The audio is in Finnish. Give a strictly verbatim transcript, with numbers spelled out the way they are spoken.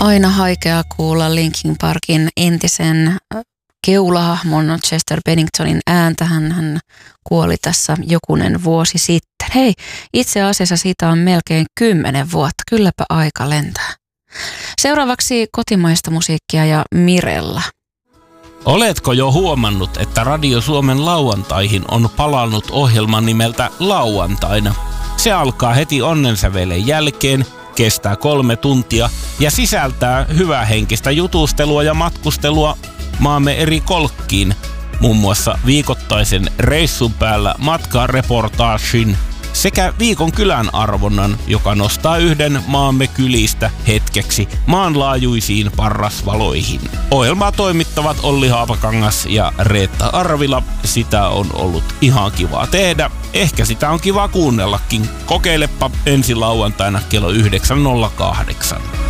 aina haikea kuulla Linkin Parkin entisen keulahahmon Chester Benningtonin ääntä. Hän, hän kuoli tässä jokunen vuosi sitten. Hei, itse asiassa siitä on melkein kymmenen vuotta. Kylläpä aika lentää. Seuraavaksi kotimaista musiikkia ja Mirella. Oletko jo huomannut, että Radio Suomen lauantaihin on palannut ohjelma nimeltä Lauantaina? Se alkaa heti onnensävelen jälkeen, kestää kolme tuntia ja sisältää hyvähenkistä jutustelua ja matkustelua maamme eri kolkkiin, muun muassa viikoittaisen reissun päällä matkareportaagin sekä viikon kylän arvonnan, joka nostaa yhden maamme kylistä hetkeksi maanlaajuisiin parrasvaloihin. Ohjelmaa toimittavat Olli Haapakangas ja Reetta Arvila. Sitä on ollut ihan kivaa tehdä. Ehkä sitä on kiva kuunnellakin. Kokeilepa ensi lauantaina kello yhdeksän nolla kahdeksan.